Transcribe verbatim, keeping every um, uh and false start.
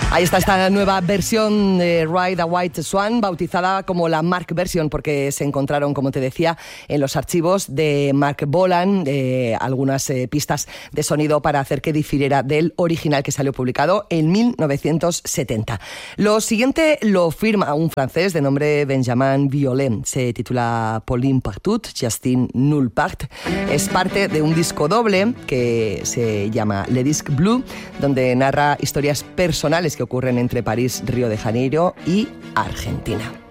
Ahí está esta nueva versión de Ride a White Swan, bautizada como la Mark Version, porque se encontraron, como te decía, en los archivos de Mark Bolan eh, algunas eh, pistas de sonido para hacer que difiriera del original que salió publicado en mil novecientos setenta. Lo siguiente lo firma un francés de nombre Benjamin Violet. Se titula Pauline Partout, Justine Nullpart. Es parte de un disco doble que se llama Le Disque Bleu, donde narra historias personales que ocurren entre París, Río de Janeiro y Argentina.